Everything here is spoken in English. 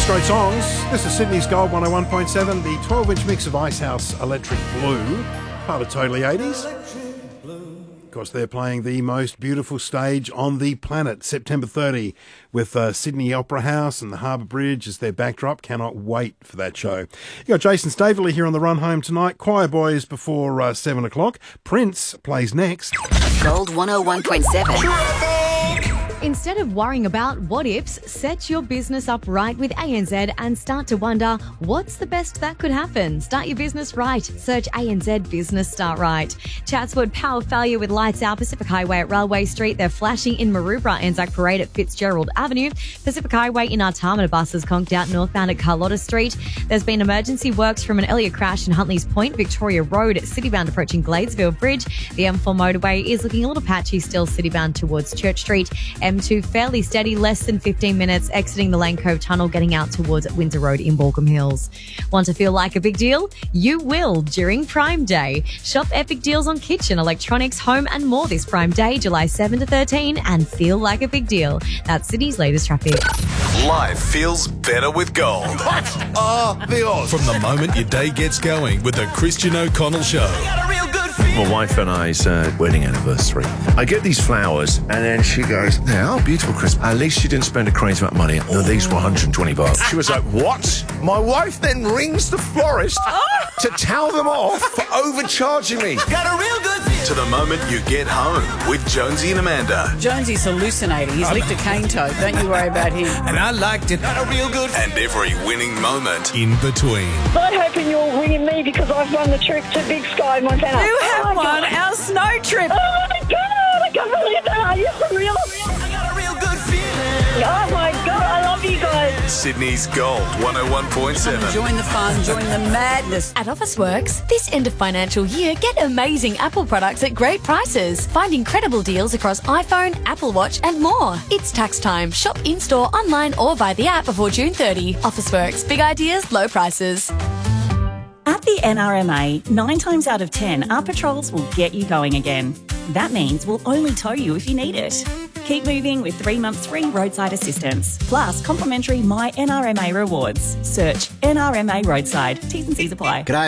First great songs. This is Sydney's Gold 101.7, the 12-inch mix of Icehouse Electric Blue, part of Totally 80s. Of course, they're playing the most beautiful stage on the planet, September 30, with Sydney Opera House and the Harbour Bridge as their backdrop. Cannot wait for that show. You got Jason Staveley here on the run home tonight. Choir Boys before 7 o'clock. Prince plays next. Gold 101.7. Instead of worrying about what-ifs, set your business up right with ANZ and start to wonder, what's the best that could happen? Start your business right. Search ANZ Business Start Right. Chatswood power failure with lights out. Pacific Highway at Railway Street. They're flashing in Maroubra. Anzac Parade at Fitzgerald Avenue. Pacific Highway in Artarmon. Buses conked out northbound at Carlotta Street. There's been emergency works from an earlier crash in Huntley's Point, Victoria Road, citybound approaching Gladesville Bridge. The M4 motorway is looking a little patchy still, citybound towards Church Street. M2 fairly steady, less than 15 minutes, exiting the Lane Cove Tunnel, getting out towards Windsor Road in Baulkham Hills. Want to feel like a big deal? You will during Prime Day. Shop epic deals on kitchen, electronics, home and more this Prime Day, July 7 to 13, and feel like a big deal. That's Sydney's latest traffic. Life feels better with gold. What are the odds? From the moment your day gets going with the Christian O'Connell Show. My wife and I's wedding anniversary. I get these flowers, and then she goes, "They are beautiful, Chris. At least she didn't spend a crazy amount of money. No, these were $120. She was like, "What?" My wife then rings the florist to tell them off for overcharging me. Got a real good feel. To the moment you get home with Jonesy and Amanda. Jonesy's hallucinating. He's licked a cane toad. Don't you worry about him. And I liked it. Got a real good feel. And every winning moment in between. I'm hoping you're ringing me because I've won the trip to Big Sky, Montana. You have won our snow trip. Oh my God, I can't believe that. Are you for real? I got a real good feeling. Oh my God, I love you guys. Sydney's Gold 101.7. Join the fun, join the madness. At Officeworks, this end of financial year, get amazing Apple products at great prices. Find incredible deals across iPhone, Apple Watch and more. It's tax time. Shop in-store, online or via the app before June 30. Officeworks. Big ideas, low prices. At the NRMA, 9 times out of 10, our patrols will get you going again. That means we'll only tow you if you need it. Keep moving with 3 months free roadside assistance, plus complimentary My NRMA rewards. Search NRMA Roadside. T's and C's apply. G'day.